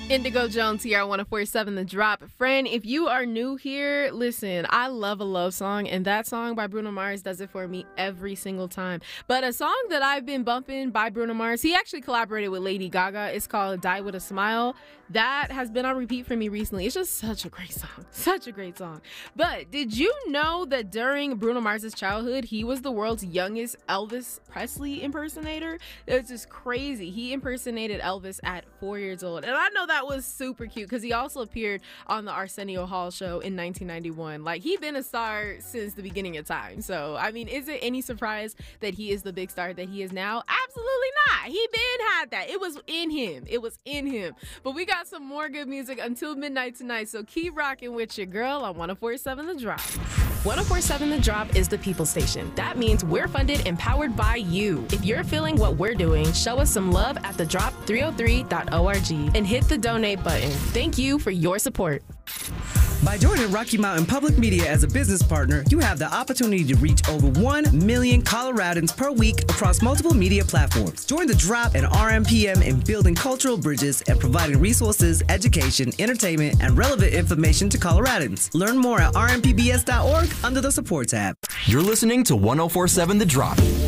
Indigo Jones here on 104.7 The Drop. Friend, if you are new here, listen, I love a love song, and that song by Bruno Mars does it for me every single time. But a song that I've been bumping by Bruno Mars, he actually collaborated with Lady Gaga. It's called Die With a Smile. That has been on repeat for me recently. It's just such a great song. Such a great song. But did you know that during Bruno Mars's childhood, he was the world's youngest Elvis Presley impersonator? It's just crazy. He impersonated Elvis at 4 years old. And I know that was super cute because he also appeared on the Arsenio Hall show in 1991. Like, he's been a star since the beginning of time. So, I mean, is it any surprise that he is the big star that he is now? Absolutely not. He been had that. It was in him. It was in him. But we got some more good music until midnight tonight. So keep rocking with your girl on 104.7 The Drop. 104.7 The Drop is the people station. That means we're funded and powered by you. If you're feeling what we're doing, show us some love at thedrop303.org and hit the donate button. Thank you for your support. By joining Rocky Mountain Public Media as a business partner, you have the opportunity to reach over 1 million Coloradans per week across multiple media platforms. Join the Drop and RMPM in building cultural bridges and providing resources, education, entertainment, and relevant information to Coloradans. Learn more at rmpbs.org under the support tab. You're listening to 104.7 The Drop.